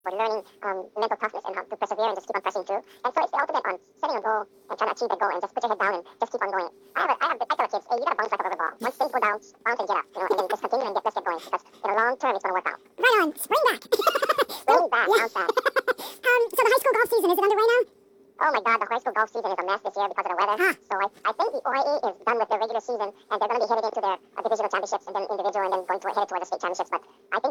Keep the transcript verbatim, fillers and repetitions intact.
for learning um, mental toughness and how to persevere and just keep on pressing through. And so it's the ultimate on setting a goal and trying to achieve that goal and just put your head down and just keep on going. I have, a, I have, I tell the kids, hey, you gotta bounce like a rubber ball. Once things go down, bounce and get up, you know, and then just continue and get, let's get going because in the long term it's gonna work out. Right on. Spring back. Spring back, Yeah. bounce back. um, so the high school golf season, is it underway now? Oh my God, the high school golf season is a mess this year because of the weather. Huh. So I, I think the O I A is done with their regular season and they're going to be headed into their uh, divisional championships and then individual and then going to headed towards the state championships. But I think